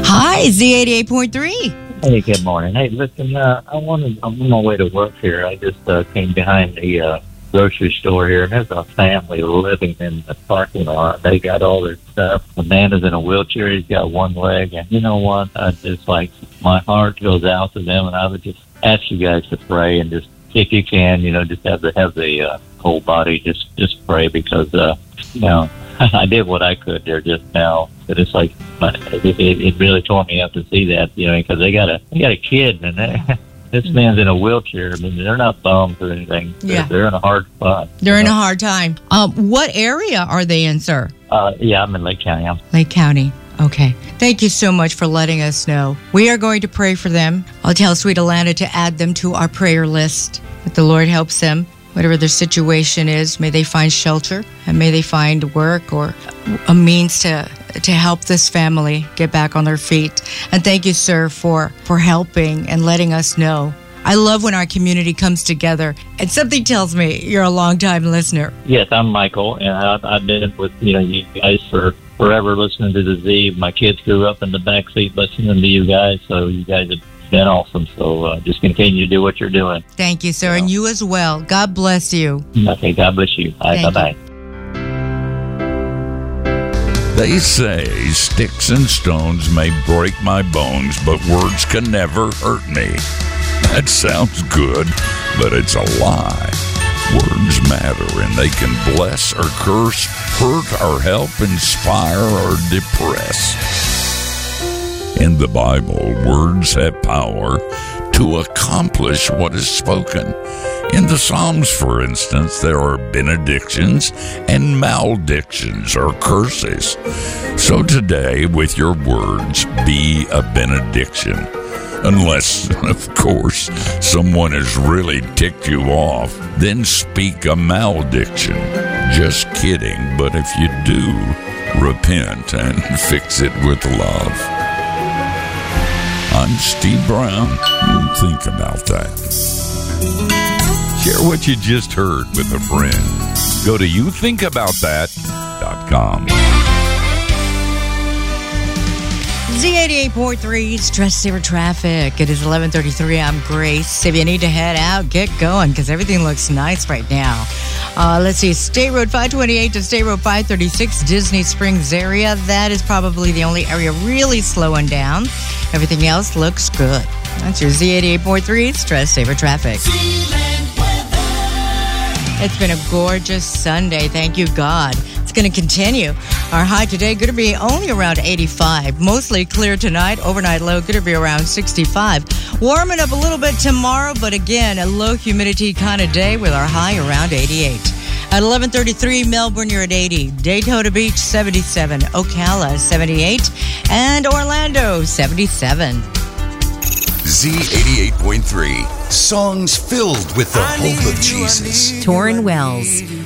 Hi, Z88.3. Hey, good morning. Hey, listen, I'm on my way to work here. I just came behind the grocery store here, and there's a family living in the parking lot. They got all their stuff. The man is in a wheelchair. He's got one leg, and you know what? I just my heart goes out to them, and I would just ask you guys to pray and just, if you can, just have the whole body just pray, because I did what I could there just now. But it's like it really tore me up to see that, because they got a kid, and this man's in a wheelchair. I mean, they're not bums or anything. Yeah. They're in a hard spot. They're in a hard time. What area are they in, sir? Yeah, I'm in Lake County. Lake County. Okay. Thank you so much for letting us know. We are going to pray for them. I'll tell Sweet Alana to add them to our prayer list. That the Lord helps them. Whatever their situation is, may they find shelter, and may they find work or a means to help this family get back on their feet. And thank you, sir, for helping and letting us know. I love when our community comes together, and something tells me you're a long-time listener. Yes, I'm Michael, and I've been with you guys for forever, listening to the Z. My kids grew up in the backseat listening to you guys, so you guys have been awesome. So just continue to do what you're doing. Thank you, sir, and you as well. God bless you. Okay, God bless you. Bye-bye. They say sticks and stones may break my bones, but words can never hurt me. That sounds good, but it's a lie. Words matter, and they can bless or curse, hurt or help, inspire or depress. In the Bible, words have power to accomplish what is spoken. In the Psalms, for instance, there are benedictions and maledictions or curses. So today, with your words, be a benediction. Unless, of course, someone has really ticked you off, then speak a malediction. Just kidding, but if you do, repent and fix it with love. I'm Steve Brown. Think about that. Share what you just heard with a friend. Go to youthinkaboutthat.com. Z88.3 Stress Saver Traffic. It is 11:33. I'm Grace. If you need to head out, get going, because everything looks nice right now. Let's see. State Road 528 to State Road 536, Disney Springs area. That is probably the only area really slowing down. Everything else looks good. That's your Z88.3 Stress Saver Traffic. It's been a gorgeous Sunday. Thank you, God. It's going to continue. Our high today going to be only around 85. Mostly clear tonight. Overnight low going to be around 65. Warming up a little bit tomorrow, but again, a low humidity kind of day with our high around 88. At 11:33, Melbourne, you're at 80. Daytona Beach, 77. Ocala, 78. And Orlando, 77. Z88.3. Songs filled with the hope of Jesus. Torrin Wells.